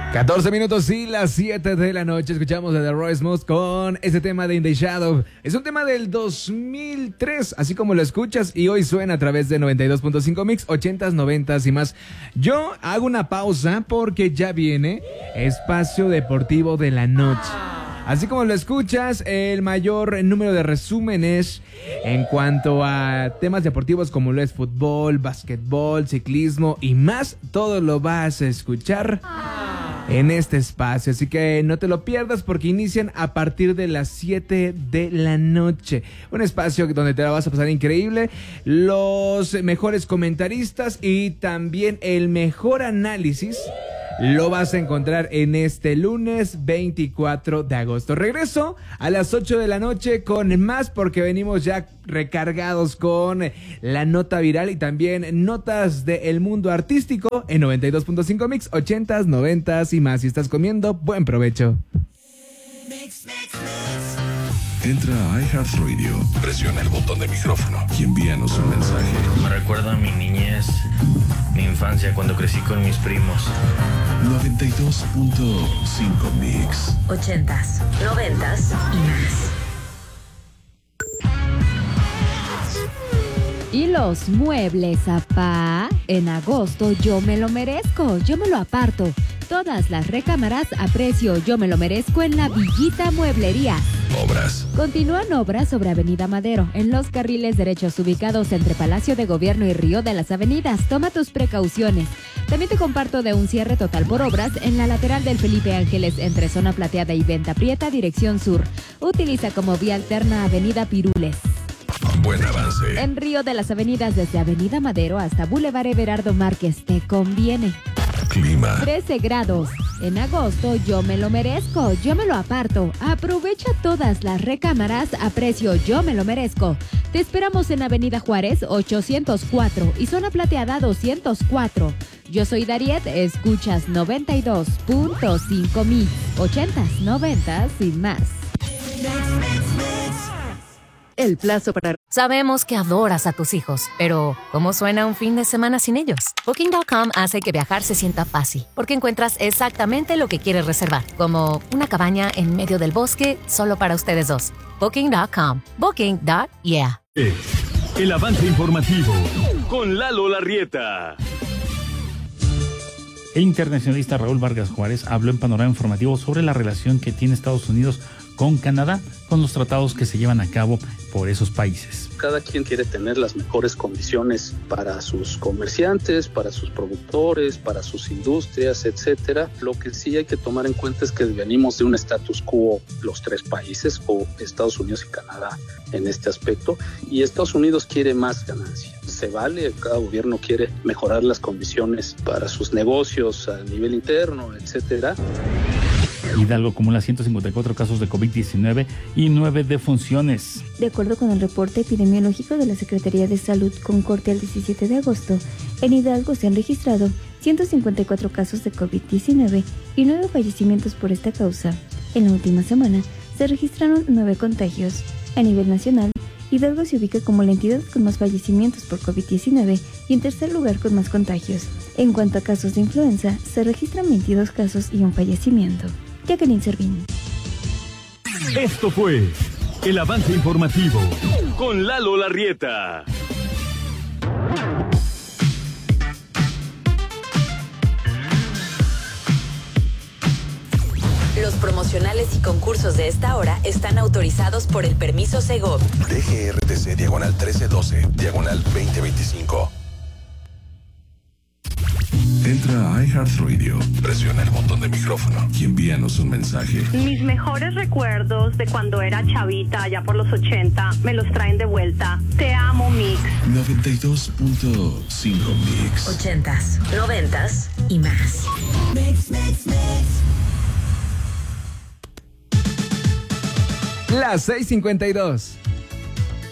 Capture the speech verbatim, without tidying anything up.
catorce minutos y las siete de la noche. Escuchamos a The Royce Moose con ese tema de In the Shadow. Es un tema del dos mil tres, así como lo escuchas, y hoy suena a través de noventa y dos punto cinco Mix, ochentas, noventas y más. Yo hago una pausa porque ya viene Espacio Deportivo de la Noche. Así como lo escuchas, el mayor número de resúmenes en cuanto a temas deportivos como lo es fútbol, básquetbol, ciclismo y más, todo lo vas a escuchar en este espacio. Así que no te lo pierdas porque inician a partir de las siete de la noche. Un espacio donde te la vas a pasar increíble, los mejores comentaristas y también el mejor análisis lo vas a encontrar en este lunes veinticuatro de agosto. Regreso a las ocho de la noche con más porque venimos ya recargados con la nota viral y también notas del mundo artístico en noventa y dos punto cinco Mix, ochentas, noventas y más. Si estás comiendo, buen provecho. Entra a iHeartRadio, presiona el botón de micrófono y envíanos un mensaje. Me recuerda a mi niñez, mi infancia cuando crecí con mis primos. noventa y dos punto cinco Mix. Ochentas, noventas y más. Y los muebles, apá. En agosto yo me lo merezco, yo me lo aparto. Todas las recámaras a precio yo me lo merezco en la Villita Mueblería. Obras. Continúan obras sobre Avenida Madero, en los carriles derechos ubicados entre Palacio de Gobierno y Río de las Avenidas. Toma tus precauciones. También te comparto de un cierre total por obras en la lateral del Felipe Ángeles entre Zona Plateada y Venta Prieta, dirección sur. Utiliza como vía alterna Avenida Pirules. Buen avance. En Río de las Avenidas desde Avenida Madero hasta Boulevard Everardo Márquez. Te conviene. Clima. trece grados. En agosto yo me lo merezco, yo me lo aparto. Aprovecha todas las recámaras a precio yo me lo merezco. Te esperamos en Avenida Juárez ochocientos cuatro y Zona Plateada doscientos cuatro. Yo soy Dariet, escuchas noventa y dos punto cinco Mix, ochentas, noventas y más. El plazo para... Sabemos que adoras a tus hijos, pero ¿cómo suena un fin de semana sin ellos? Booking punto com hace que viajar se sienta fácil, porque encuentras exactamente lo que quieres reservar, como una cabaña en medio del bosque solo para ustedes dos. Booking punto com. Booking. Yeah. El avance informativo con Lalo Larrieta. El internacionalista Raúl Vargas Juárez habló en Panorama Informativo sobre la relación que tiene Estados Unidos con Canadá, con los tratados que se llevan a cabo por esos países. Cada quien quiere tener las mejores condiciones para sus comerciantes, para sus productores, para sus industrias, etcétera. Lo que sí hay que tomar en cuenta es que venimos de un status quo los tres países, o Estados Unidos y Canadá en este aspecto, y Estados Unidos quiere más ganancia. Se vale, cada gobierno quiere mejorar las condiciones para sus negocios a nivel interno, etcétera. Hidalgo acumula ciento cincuenta y cuatro casos de COVID diecinueve y nueve defunciones. De acuerdo con el reporte epidemiológico de la Secretaría de Salud con corte al diecisiete de agosto, en Hidalgo se han registrado ciento cincuenta y cuatro casos de COVID diecinueve y nueve fallecimientos por esta causa. En la última semana se registraron nueve contagios. A nivel nacional, Hidalgo se ubica como la entidad con más fallecimientos por COVID diecinueve y en tercer lugar con más contagios. En cuanto a casos de influenza, se registran veintidós casos y un fallecimiento. Jacqueline Servín. Esto fue el avance informativo con Lalo Larrieta. Los promocionales y concursos de esta hora están autorizados por el permiso Segov. D G R T C diagonal trece doce, diagonal veinte veinticinco. Entra a iHeartRadio, presiona el botón de micrófono y envíanos un mensaje. Mis mejores recuerdos de cuando era chavita, allá por los ochenta, me los traen de vuelta. Te amo, Mix. noventa y dos punto cinco Mix. Ochentas, noventas y más. Mix, mix, mix. Las seis cincuenta y dos.